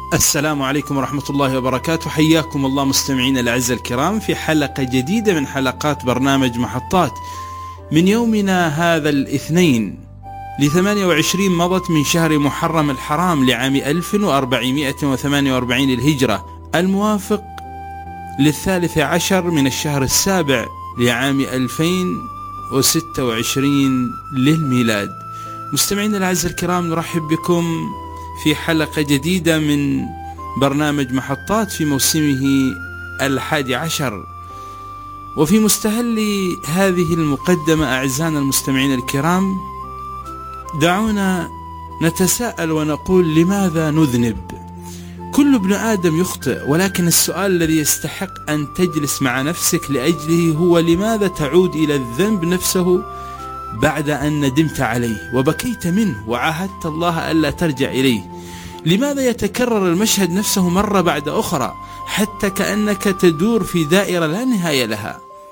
السلام عليكم ورحمة الله وبركاته. حياكم الله مستمعين الأعزاء الكرام في حلقة جديدة من حلقات برنامج محطات. من يومنا هذا الاثنين ل28 مضت من شهر محرم الحرام لعام 1448 الهجرة، الموافق ل13 من الشهر السابع لعام 2026 للميلاد. مستمعين الأعزاء الكرام، نرحب بكم في حلقة جديدة من برنامج محطات في موسمه 11. وفي مستهل هذه المقدمة أعزائنا المستمعين الكرام، دعونا نتساءل ونقول: لماذا نذنب؟ كل ابن آدم يخطئ، ولكن السؤال الذي يستحق أن تجلس مع نفسك لأجله هو: لماذا تعود إلى الذنب نفسه بعد أن ندمت عليه وبكيت منه وعاهدت الله ألا ترجع إليه؟ لماذا يتكرر المشهد نفسه مرة بعد أخرى حتى كأنك تدور في دائرة لا نهاية لها؟